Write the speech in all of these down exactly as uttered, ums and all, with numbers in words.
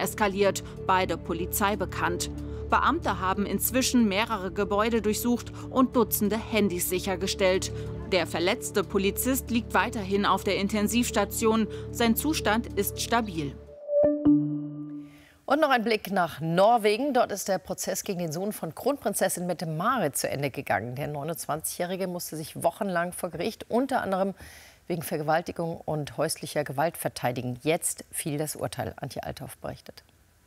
eskaliert, beide Polizei bekannt. Beamte haben inzwischen mehrere Gebäude durchsucht und Dutzende Handys sichergestellt. Der verletzte Polizist liegt weiterhin auf der Intensivstation. Sein Zustand ist stabil. Und noch ein Blick nach Norwegen. Dort ist der Prozess gegen den Sohn von Kronprinzessin Mette-Marit zu Ende gegangen. Der neunundzwanzigjährige musste sich wochenlang vor Gericht unter anderem wegen Vergewaltigung und häuslicher Gewalt verteidigen. Jetzt fiel das Urteil. Antje Althoff berichtet.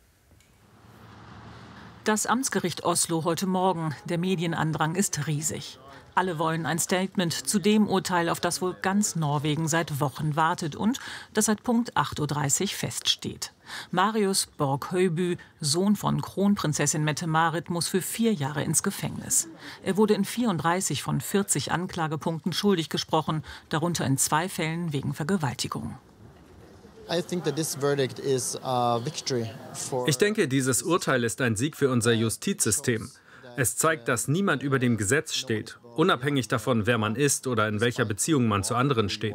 Das Amtsgericht Oslo heute Morgen. Der Medienandrang ist riesig. Alle wollen ein Statement zu dem Urteil, auf das wohl ganz Norwegen seit Wochen wartet und das seit Punkt acht Uhr dreißig feststeht. Marius Borg-Høiby, Sohn von Kronprinzessin Mette-Marit, muss für vier Jahre ins Gefängnis. Er wurde in vierunddreißig von vierzig Anklagepunkten schuldig gesprochen, darunter in zwei Fällen wegen Vergewaltigung. Ich denke, dieses Urteil ist ein Sieg für unser Justizsystem. Es zeigt, dass niemand über dem Gesetz steht, unabhängig davon, wer man ist oder in welcher Beziehung man zu anderen steht.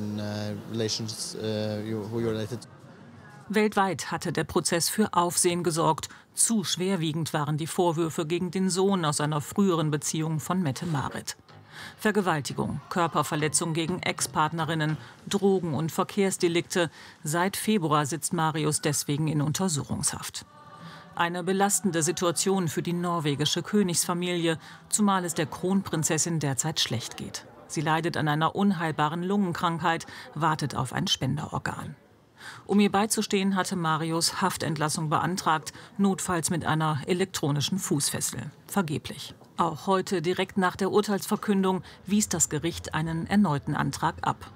Weltweit hatte der Prozess für Aufsehen gesorgt. Zu schwerwiegend waren die Vorwürfe gegen den Sohn aus einer früheren Beziehung von Mette-Marit. Vergewaltigung, Körperverletzung gegen Ex-Partnerinnen, Drogen- und Verkehrsdelikte. Seit Februar sitzt Marius deswegen in Untersuchungshaft. Eine belastende Situation für die norwegische Königsfamilie, zumal es der Kronprinzessin derzeit schlecht geht. Sie leidet an einer unheilbaren Lungenkrankheit, wartet auf ein Spenderorgan. Um ihr beizustehen, hatte Marius Haftentlassung beantragt, notfalls mit einer elektronischen Fußfessel. Vergeblich. Auch heute, direkt nach der Urteilsverkündung, wies das Gericht einen erneuten Antrag ab.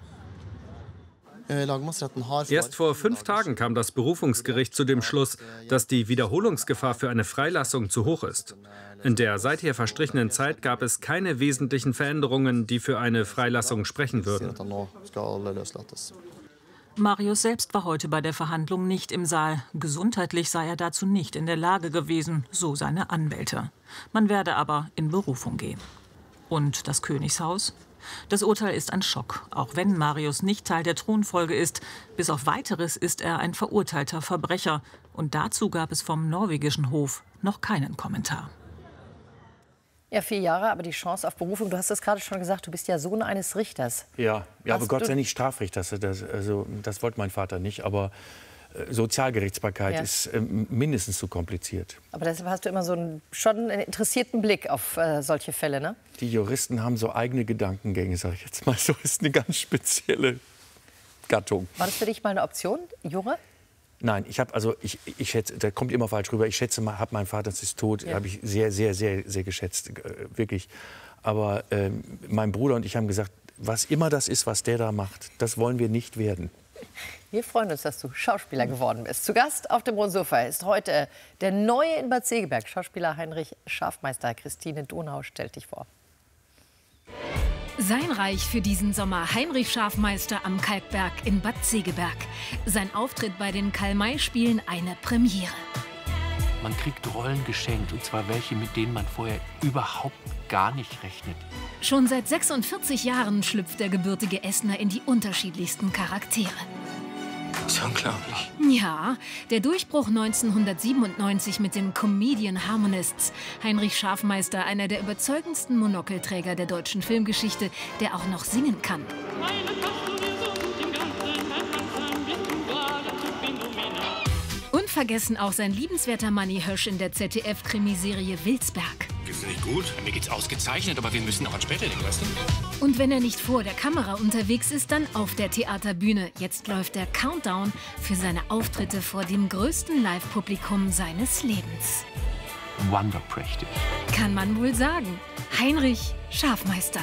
Erst vor fünf Tagen kam das Berufungsgericht zu dem Schluss, dass die Wiederholungsgefahr für eine Freilassung zu hoch ist. In der seither verstrichenen Zeit gab es keine wesentlichen Veränderungen, die für eine Freilassung sprechen würden. Marius selbst war heute bei der Verhandlung nicht im Saal. Gesundheitlich sei er dazu nicht in der Lage gewesen, so seine Anwälte. Man werde aber in Berufung gehen. Und das Königshaus? Das Urteil ist ein Schock, auch wenn Marius nicht Teil der Thronfolge ist. Bis auf Weiteres ist er ein verurteilter Verbrecher. Und dazu gab es vom norwegischen Hof noch keinen Kommentar. Ja, vier Jahre, aber die Chance auf Berufung. Du hast es gerade schon gesagt, du bist ja Sohn eines Richters. Ja, ja aber Hast Gott du- sei Dank nicht Strafrichter. Das, das, also, das wollte mein Vater nicht. Aber äh, Sozialgerichtsbarkeit Ja. ist äh, mindestens so kompliziert. Aber deshalb hast du immer so einen, schon einen interessierten Blick auf äh, solche Fälle, ne? Die Juristen haben so eigene Gedankengänge, sage ich jetzt mal so. Ist eine ganz spezielle Gattung. War das für dich mal eine Option, Jura? Nein, ich habe also ich, ich schätze, da kommt immer falsch rüber. Ich schätze mal, habe meinen Vater, das ist tot, Ja. habe ich sehr, sehr, sehr, sehr geschätzt, äh, wirklich. Aber ähm, mein Bruder und ich haben gesagt, was immer das ist, was der da macht, das wollen wir nicht werden. Wir freuen uns, dass du Schauspieler geworden bist. Zu Gast auf dem Roten Sofa ist heute der Neue in Bad Segeberg, Schauspieler Heinrich Schafmeister. Christine Donau stellt dich vor. Sein Reich für diesen Sommer. Heinrich Schafmeister am Kalkberg in Bad Segeberg. Sein Auftritt bei den Karl-May-Spielen eine Premiere. Man kriegt Rollen geschenkt, und zwar welche, mit denen man vorher überhaupt gar nicht rechnet. Schon seit sechsundvierzig Jahren schlüpft der gebürtige Essener in die unterschiedlichsten Charaktere. Das ist unglaublich. Ja, der Durchbruch neunzehnhundertsiebenundneunzig mit den Comedian Harmonists. Heinrich Schafmeister, einer der überzeugendsten Monokelträger der deutschen Filmgeschichte, der auch noch singen kann. Unvergessen auch sein liebenswerter Manni Hösch in der Z D F-Krimiserie Wilsberg. Geht's dir nicht gut? Mir geht's ausgezeichnet, aber wir müssen auch an später denken, weißt du? Und wenn er nicht vor der Kamera unterwegs ist, dann auf der Theaterbühne. Jetzt läuft der Countdown für seine Auftritte vor dem größten Live-Publikum seines Lebens. Wonderprächtig. Kann man wohl sagen. Heinrich Schafmeister.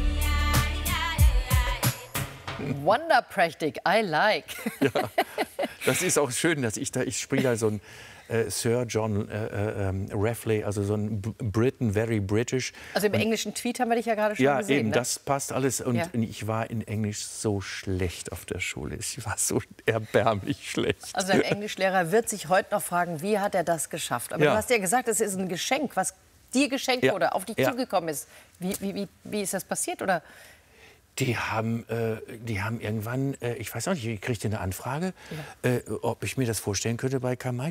Wonderprächtig, I like. Ja, das ist auch schön, dass ich da, ich spiele da so einen äh, Sir John äh, äh, Rafley, also so einen B- Briton, very British. Also im Und, englischen Tweet haben wir dich ja gerade schon ja, gesehen. eben, ne? das passt alles. Und Ja. ich war in Englisch so schlecht auf der Schule. Ich war so erbärmlich schlecht. Also ein Englischlehrer wird sich heute noch fragen, wie hat er das geschafft? Aber Ja. du hast ja gesagt, es ist ein Geschenk, was dir geschenkt Ja. wurde, auf dich Ja. zugekommen ist. Wie, wie, wie, wie ist das passiert? Oder? Die haben, äh, die haben irgendwann, äh, ich weiß auch nicht, ich kriegte eine Anfrage, äh, ob ich mir das vorstellen könnte, bei Karl May